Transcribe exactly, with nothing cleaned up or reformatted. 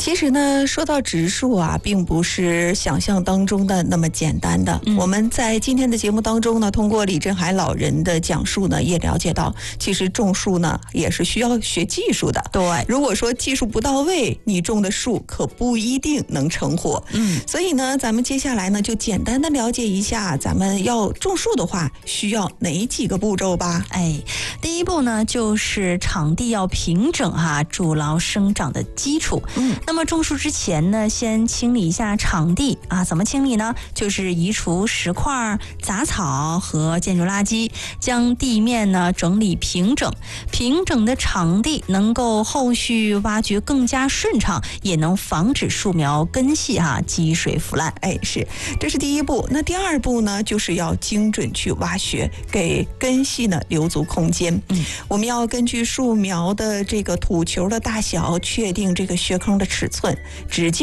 其实呢，说到植树啊，并不是想象当中的那么简单的。嗯、我们在今天的节目当中呢，通过李振海老人的讲述呢，也了解到，其实种树呢也是需要学技术的。 对， 如果说技术不到位，你种的树可不一定能成活。嗯，所以呢，咱们接下来呢，就简单的了解一下，咱们要种树的话，需要哪几个步骤吧？ 哎，第一步呢，就是场地要平整哈、啊，筑牢生长的基础。嗯，那么种树之前呢，先清理一下场地啊，怎么清理呢？就是移除石块、杂草和建筑垃圾，将地面呢整理平整。平整的场地能够后续挖掘更加顺畅，也能防止树苗根系哈、啊、积水腐烂。 哎，是，这是第一步。那第二步呢，就是要精准去挖掘，给根系呢留足空间。嗯，我们要根据树苗的这个土球的大小，确定这个穴坑的尺寸，直接